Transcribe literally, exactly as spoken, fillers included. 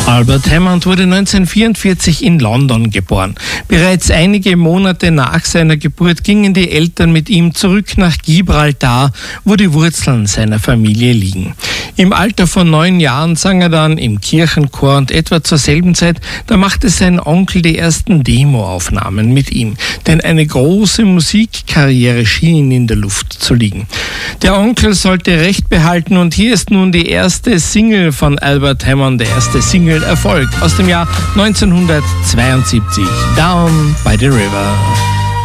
Albert Hammond wurde neunzehnhundertvierundvierzig in London geboren. Bereits einige Monate nach seiner Geburt gingen die Eltern mit ihm zurück nach Gibraltar, wo die Wurzeln seiner Familie liegen. Im Alter von neun Jahren sang er dann im Kirchenchor und etwa zur selben Zeit, da machte sein Onkel die ersten Demoaufnahmen mit ihm. Denn eine große Musikkarriere schien in der Luft zu liegen. Der Onkel sollte Recht behalten und hier ist nun die erste Single von Albert Hammond, der erste Single Erfolg aus dem Jahr neunzehnhundertzweiundsiebzig, Down by the River.